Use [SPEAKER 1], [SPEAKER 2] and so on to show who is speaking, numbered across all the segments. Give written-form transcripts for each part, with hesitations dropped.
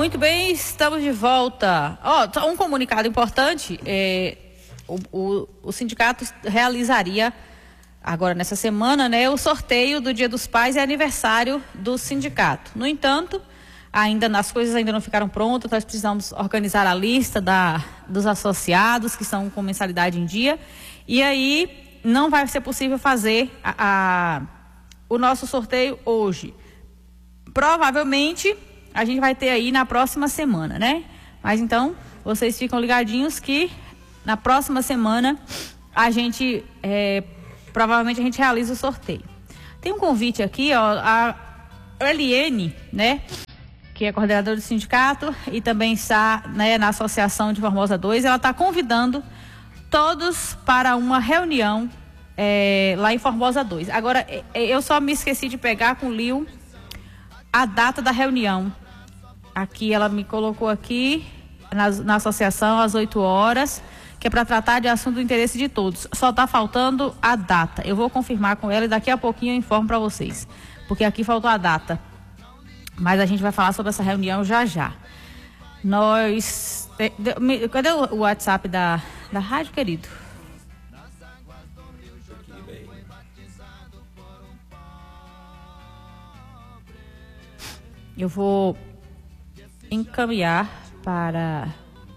[SPEAKER 1] Muito bem, estamos de volta. Um comunicado importante, o sindicato realizaria agora nessa semana, né, o sorteio do Dia dos Pais e aniversário do sindicato. No entanto, as coisas ainda não ficaram prontas, nós precisamos organizar a lista dos associados que estão com mensalidade em dia, e aí não vai ser possível fazer o nosso sorteio hoje. Provavelmente a gente vai ter aí na próxima semana, né? Mas então, vocês ficam ligadinhos que na próxima semana provavelmente a gente realiza o sorteio. Tem um convite aqui, a Eliene, né? Que é coordenadora do sindicato e também está, né, na Associação de Formosa 2, ela está convidando todos para uma reunião lá em Formosa 2. Agora, eu só me esqueci de pegar com o Lio a data da reunião. Aqui, ela me colocou aqui na associação às 8 horas, que é para tratar de assunto do interesse de todos. Só está faltando a data. Eu vou confirmar com ela e daqui a pouquinho eu informo para vocês, porque aqui faltou a data. Mas a gente vai falar sobre essa reunião já já. Cadê o WhatsApp da rádio, querido? Eu vou encaminhar para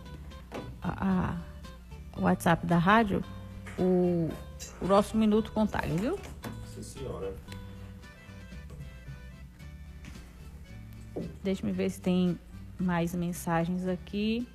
[SPEAKER 1] o WhatsApp da rádio o nosso Minuto Contagem, viu?
[SPEAKER 2] Sim, senhora.
[SPEAKER 1] Deixa eu ver se tem mais mensagens aqui.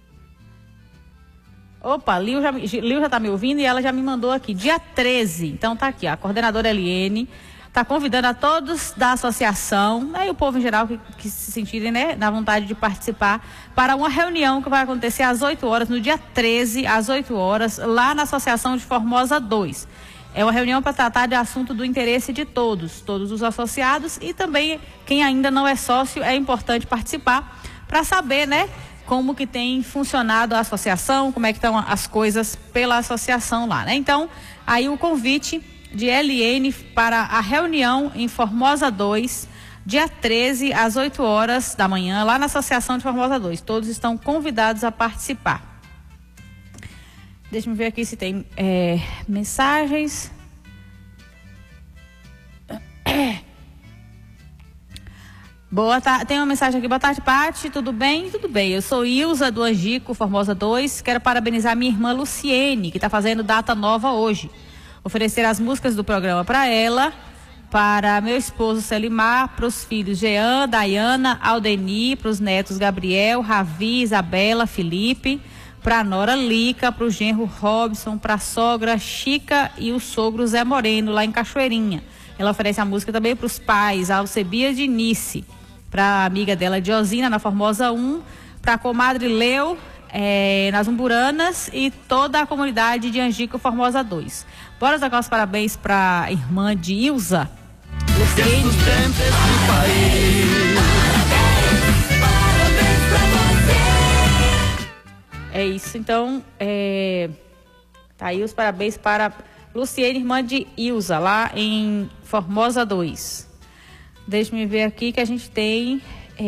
[SPEAKER 1] Opa, Lil já tá me ouvindo e ela já me mandou aqui, dia 13. Então tá aqui, a coordenadora Eliene está convidando a todos da associação, né, e o povo em geral que se sentirem, né, na vontade de participar, para uma reunião que vai acontecer às 8 horas, no dia 13, às 8 horas, lá na Associação de Formosa 2. É uma reunião para tratar de assunto do interesse de todos os associados, e também quem ainda não é sócio, é importante participar para saber, né, como que tem funcionado a associação, como é que estão as coisas pela associação lá, né? Então, aí o convite de Eliene para a reunião em Formosa 2, dia 13, às 8 horas da manhã, lá na Associação de Formosa 2. Todos estão convidados a participar. Deixa eu ver aqui se tem mensagens. Tem uma mensagem aqui. Boa tarde, Pati. Tudo bem? Tudo bem. Eu sou Ilza do Angico, Formosa 2. Quero parabenizar minha irmã Luciene, que está fazendo data nova hoje. Oferecer as músicas do programa para ela, para meu esposo Selimar, para os filhos Jean, Dayana, Aldeni, para os netos Gabriel, Ravi, Isabela, Felipe, para a nora Lica, para o genro Robson, para a sogra Chica e o sogro Zé Moreno, lá em Cachoeirinha. Ela oferece a música também para os pais, Alcebias de Nice, para a amiga dela Diosina, na Formosa 1, para a comadre Leu, nas Umburanas, e toda a comunidade de Angico, Formosa 2. Bora dar os parabéns para a irmã de Ilza, Luciene. É isso, então, tá aí os parabéns para Luciene, irmã de Ilza, lá em Formosa 2. Deixa-me ver aqui que a gente tem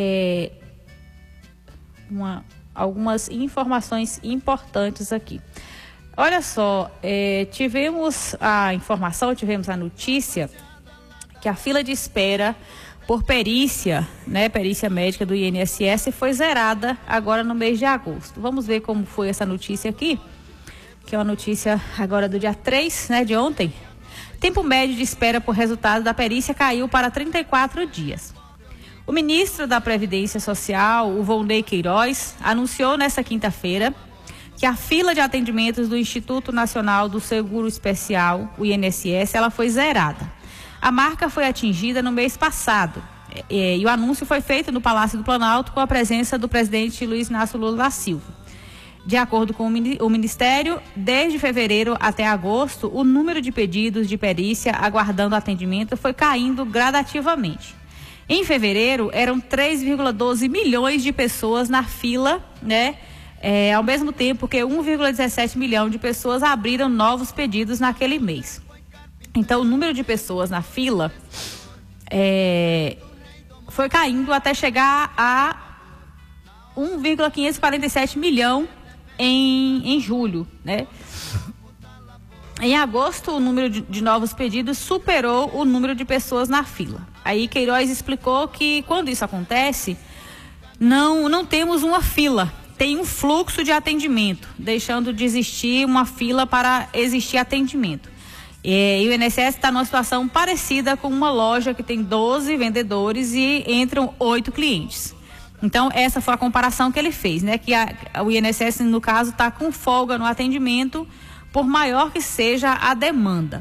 [SPEAKER 1] algumas informações importantes aqui. Olha só, tivemos a notícia que a fila de espera por perícia, né, perícia médica do INSS foi zerada agora no mês de agosto. Vamos ver como foi essa notícia aqui, que é uma notícia agora do dia 3, né, de ontem. Tempo médio de espera por resultado da perícia caiu para 34 dias. O ministro da Previdência Social, o Volney Queiroz, anunciou nesta quinta-feira que a fila de atendimentos do Instituto Nacional do Seguro Especial, o INSS, ela foi zerada. A marca foi atingida no mês passado e o anúncio foi feito no Palácio do Planalto com a presença do presidente Luiz Inácio Lula da Silva. De acordo com o Ministério, desde fevereiro até agosto, o número de pedidos de perícia aguardando atendimento foi caindo gradativamente. Em fevereiro, eram 3,12 milhões de pessoas na fila, né? Ao mesmo tempo que 1,17 milhão de pessoas abriram novos pedidos naquele mês. Então, o número de pessoas na fila foi caindo até chegar a 1,547 milhão em julho, né? Em agosto, o número de novos pedidos superou o número de pessoas na fila. Aí Queiroz explicou que quando isso acontece, não temos uma fila, tem um fluxo de atendimento, deixando de existir uma fila para existir atendimento. E o INSS está numa situação parecida com uma loja que tem 12 vendedores e entram 8 clientes. Então, essa foi a comparação que ele fez, né? Que o INSS, no caso, está com folga no atendimento, por maior que seja a demanda.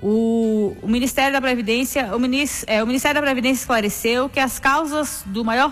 [SPEAKER 1] O Ministério da Previdência, o Ministério da Previdência esclareceu que as causas do maior